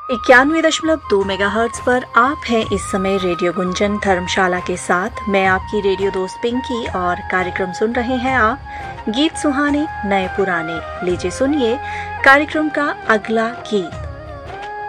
91.2 megahertz पर आप हैं इस समय रेडियो गुंजन धर्मशाला के साथ। मैं आपकी रेडियो दोस्त पिंकी और कार्यक्रम सुन रहे हैं आप गीत सुहाने नए पुराने। लीजिए सुनिए कार्यक्रम का अगला गीत।